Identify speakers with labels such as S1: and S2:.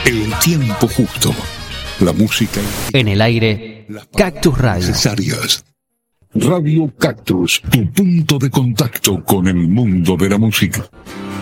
S1: El tiempo justo. La música.
S2: En el aire, Cactus Radio.
S1: Necesarias. Radio Cactus, tu punto de contacto con el mundo de la música.